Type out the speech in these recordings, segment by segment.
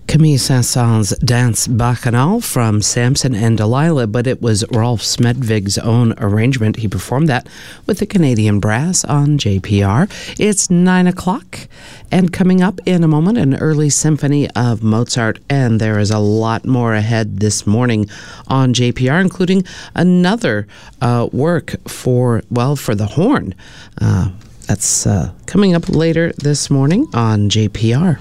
Camille Saint-Saëns' Danse Bacchanal from Samson and Delilah, but it was Rolf Smedvig's own arrangement. He performed that with the Canadian Brass on JPR. It's 9 o'clock, and coming up in a moment, an early symphony of Mozart, and there is a lot more ahead this morning on JPR, including another work for the horn. That's coming up later this morning on JPR.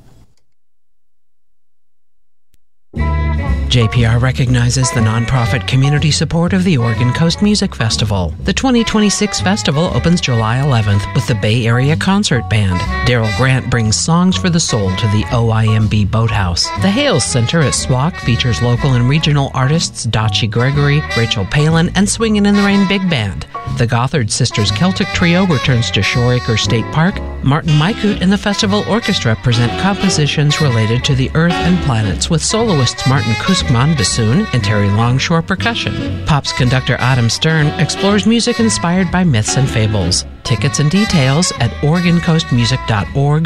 JPR recognizes the nonprofit community support of the Oregon Coast Music Festival. The 2026 festival opens July 11th with the Bay Area Concert Band. Daryl Grant brings Songs for the Soul to the OIMB Boathouse. The Hales Center at SWAC features local and regional artists Dachi Gregory, Rachel Palin, and Swingin' in the Rain Big Band. The Gothard Sisters Celtic Trio returns to Shoreacre State Park. Martin Maikut and the Festival Orchestra present compositions related to the Earth and planets with soloists Martin Kuskman bassoon and Terry Longshore percussion. Pop's conductor Adam Stern explores music inspired by myths and fables. Tickets and details at OregonCoastMusic.org or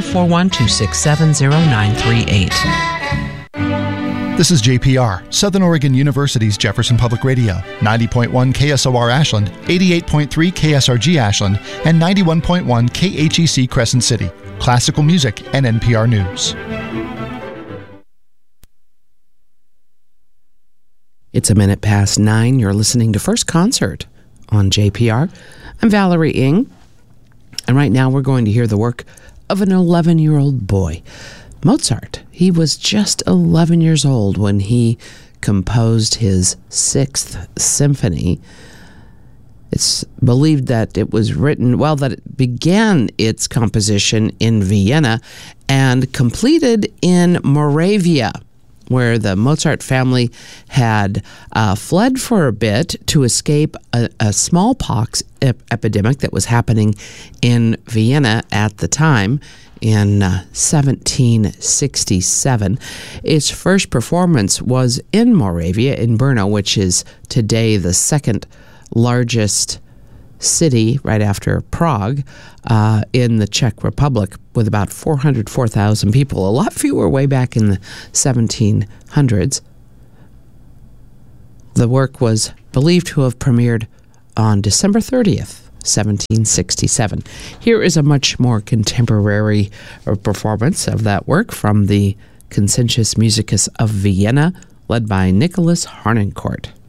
541-267-0938. This is JPR, Southern Oregon University's Jefferson Public Radio, 90.1 KSOR Ashland, 88.3 KSRG Ashland, and 91.1 KHEC Crescent City. Classical music and NPR News. It's 9:01. You're listening to First Concert on JPR. I'm Valerie Ng, and right now we're going to hear the work of an 11-year-old boy. Mozart. He was just 11 years old when he composed his 6th symphony. It's believed that it was written, that it began its composition in Vienna and completed in Moravia, where the Mozart family had fled for a bit to escape a smallpox epidemic that was happening in Vienna at the time. In 1767. Its first performance was in Moravia, in Brno, which is today the second largest city right after Prague in the Czech Republic, with about 404,000 people, a lot fewer way back in the 1700s. The work was believed to have premiered on December 30th. 1767. Here is a much more contemporary performance of that work from the Concentus Musicus of Vienna, led by Nicholas Harnoncourt.